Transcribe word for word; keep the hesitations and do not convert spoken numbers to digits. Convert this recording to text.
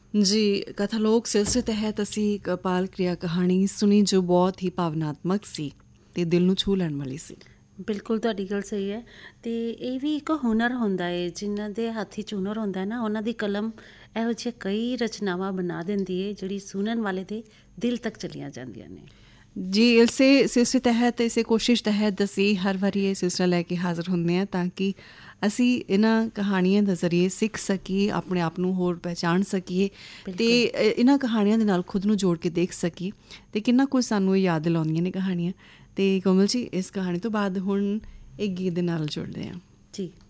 ਜੀ, ਕਥਾਲੋਕ ਸਿਲਸਿਲੇ ਤਹਿਤ ਅਸੀਂ ਇੱਕ ਅਪਾਲ ਕਿਰਿਆ ਕਹਾਣੀ ਸੁਣੀ ਜੋ ਬਹੁਤ ਹੀ ਭਾਵਨਾਤਮਕ ਸੀ ਅਤੇ ਦਿਲ ਨੂੰ ਛੂਹ ਲੈਣ ਵਾਲੀ ਸੀ। ਬਿਲਕੁਲ ਤੁਹਾਡੀ ਗੱਲ ਸਹੀ ਹੈ। ਅਤੇ ਇਹ ਵੀ ਇੱਕ ਹੁਨਰ ਹੁੰਦਾ ਹੈ, ਜਿਨ੍ਹਾਂ ਦੇ ਹੱਥ 'ਚ ਹੁਨਰ ਹੁੰਦਾ ਨਾ, ਉਹਨਾਂ ਦੀ ਕਲਮ ਇਹੋ ਜਿਹੀਆਂ ਕਈ ਰਚਨਾਵਾਂ ਬਣਾ ਦਿੰਦੀ ਹੈ ਜਿਹੜੀ ਸੁਣਨ ਵਾਲੇ ਦੇ ਦਿਲ ਤੱਕ ਚਲੀਆਂ ਜਾਂਦੀਆਂ ਨੇ। ਜੀ, ਇਸੇ ਸਿਲਸਿਲੇ ਤਹਿਤ, ਇਸੇ ਕੋਸ਼ਿਸ਼ ਤਹਿਤ ਅਸੀਂ ਹਰ ਵਾਰੀ ਇਹ ਸਿਲਸਿਲਾ ਲੈ ਕੇ ਹਾਜ਼ਰ ਹੁੰਦੇ ਹਾਂ ਤਾਂ ਕਿ ਅਸੀਂ ਇਹਨਾਂ ਕਹਾਣੀਆਂ ਦੇ ਜ਼ਰੀਏ ਸਿੱਖ ਸਕੀਏ, ਆਪਣੇ ਆਪ ਨੂੰ ਹੋਰ ਪਹਿਚਾਣ ਸਕੀਏ ਅਤੇ ਇਹਨਾਂ ਕਹਾਣੀਆਂ ਦੇ ਨਾਲ ਖੁਦ ਨੂੰ ਜੋੜ ਕੇ ਦੇਖ ਸਕੀਏ ਅਤੇ ਕਿੰਨਾ ਕੁਝ ਸਾਨੂੰ ਇਹ ਯਾਦ ਦਿਲਾਉਂਦੀਆਂ ਨੇ ਕਹਾਣੀਆਂ। ਅਤੇ ਕੋਮਲ ਜੀ, ਇਸ ਕਹਾਣੀ ਤੋਂ ਬਾਅਦ ਹੁਣ ਇੱਕ ਗੀਤ ਦੇ ਨਾਲ ਜੁੜਦੇ ਹਾਂ। ਜੀ।